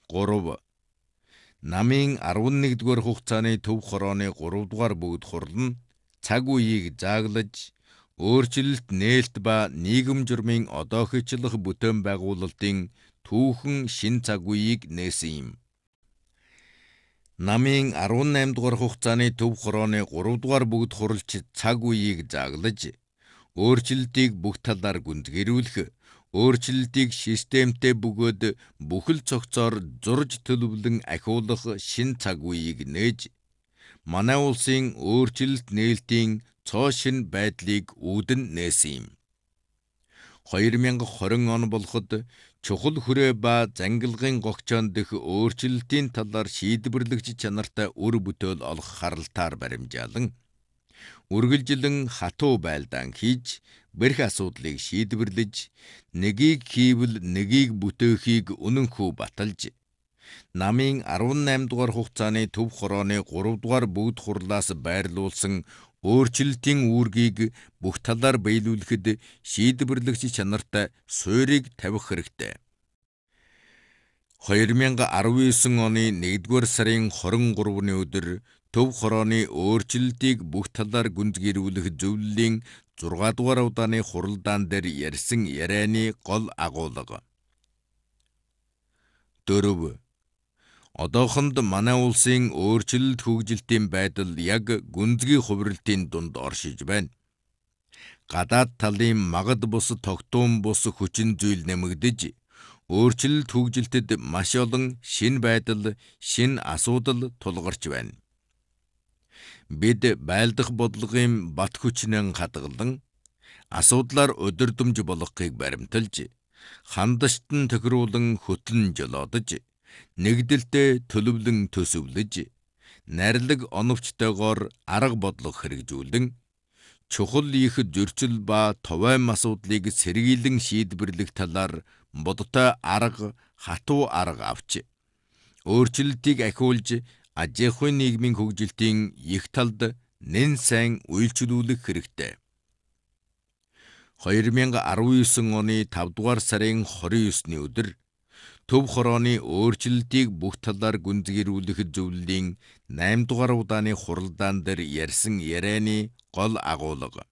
3. Намын 11-р хугацааны төв хорооны 3-р бүгд хурал нь цаг үеийг зааглаж, өөрчлөлт нээлт ба нийгэм журмын одоохичлох бүтээн байгуулалтын түүхэн шин цаг үеийг нээсэн юм. Намын 18-р хугацааны төв хорооны 3-р бүгд хуралч цаг үеийг зааглаж, өөрчлөлтийг бүх талаар гүнзгийрүүлэх, өөрчлөлтийг системтэй бөгөөд бүхэл цогцоор зурж төлөвлөн ахиулах шин цаг үеийг нээж, манай улсын өөрчлөлт нээлтийн цоо шин байдлыг үүдэн нээсэн юм. 2020 он болоход чухал хүрээ ба зангилгын гогчоон дэх өөрчлөлтийн талаар шийдвэрлэгч чанартай үр бүтээл олох харалтаар баримжаалан, үргэлжилэн хатуу байлдаан хийж, бэрх асуудлыг шийдвэрлэж, нэгийг хийвэл нэгийг бүтээхийг үнэнхүү баталж, намын 18-р хугацааны төв хорооны 3-р бүгд хурлаас байрлуулсан өөрчлөлтийн үүргийг бүх талаар биелүүлэхэд шийдвэрлэгч чанартай суурийг тавих хэрэгтэй. 2019 оны 1-р сарын 23-ны өдөр төв хорооны өөрчлөлтийг бүх талаар гүнзгийрүүлэх зөвлөлийн 6-р удааны хуралдаан дээр ярьсан ярианы гол агуулга. 4. Одоохонд манай улсын өөрчлөлт хөгжилтийн байдал яг гүнзгий хувирлтын дунд оршиж байна. Гадаад талын магад бус тогтуум бус хүчин зүйл нэмэгдэж, өөрчлөлт хөгжилтэд маш олон шин байдал, шин асуудал тулгарч байна. Бид байлдах бодлогын бат хүчнэн хадгалан, асуудлаар өдөрдөмж болохыг баримталж, хандаштан тохируулан хөтлөн жолоодож, нэгдэлтэй төлөвлөн төсөвлөж, найрлаг оновчтойгоор арга бодлого хэрэгжүүлэн, чухал их зөрчил ба товайм асуудлыг сэргийлэн шийдвэрлэх талаар бодтой арга, хатуу арга авч, өөрчлөлтийг ахиулж, ажихуйн нийгмийн хөгжилтийн их талд нэн сайн үйлчлүүлэх хэрэгтэй. 2019 оны 5-р сарын 29-ны өдөр төв хорооны өөрчлөлтийг бүх талаар гүнзгийрүүлэх зөвлөлийн 8-р удааны хуралдаан дээр ярьсан ярианы гол агуулга.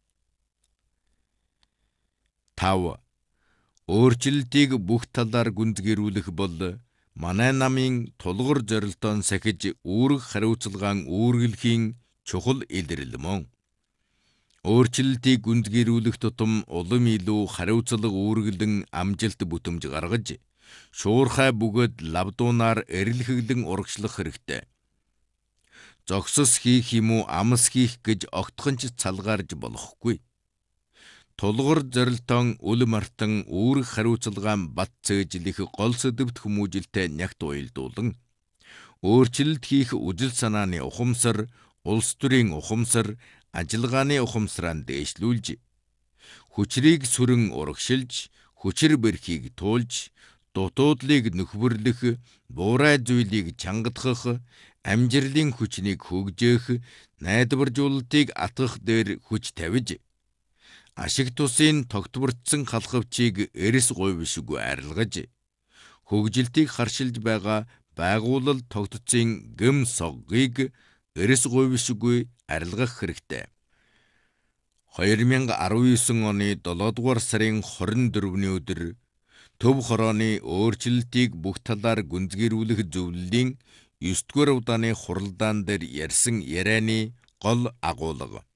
5. Өөрчлөлтийг бүх талаар гүнзгийрүүлэх бол манай намын тулгуур зорилтоон сахиж үүрэг хариуцлагаан үүргэлэхийн чухал илэрлэл мөн. Өөрчлөлтийг гүнзгийрүүлэх тутам улам илүү хариуцлага үүргэлэн амжилт бүтэмж гаргаж, шуурхай бөгөөд лавдуунаар эрэлхэглэн урагшлах хэрэгтэй. Зогсос хийх юм уу амс хийх гэж огтхонч цалгаарж болохгүй. Тулгуур зорилтоон үл мартан үүрэг хариуцлагаан бат цээжлэх гол сэдвт хүмүүжилтэй нягт уялдуулан, өөрчлөлт хийх үжил санааны ухамсар, улс төрийн ухамсар, ажиллагааны ухамсараа дээшлүүлж, хүчрийг сүрэн урагшилж, хүчир бэрхийг туулж, дутуудлыг нөхвөрлөх, буурай зүйлийг чангадах, амжирлын хүчнийг хөгжөөх, найдваржуулалтыг атгах дээр хүч тавьж, ашиг тусын тогтворцсон халхавчийг эрс гуйвшгүй арилгаж, хөгжилтийг харшилж байгаа байгуулал тогтцын гэм соггийг эрс гуйвшгүй арилгах хэрэгтэй. 2019 оны 7-р сарын 24-ний өдөр төв хорооны өөрчлөлтийг бүх талаар гүнзгийрүүлэх зөвлөлийн 9-р удааны хуралдаан дээр ярьсан ярианы гол агуулга.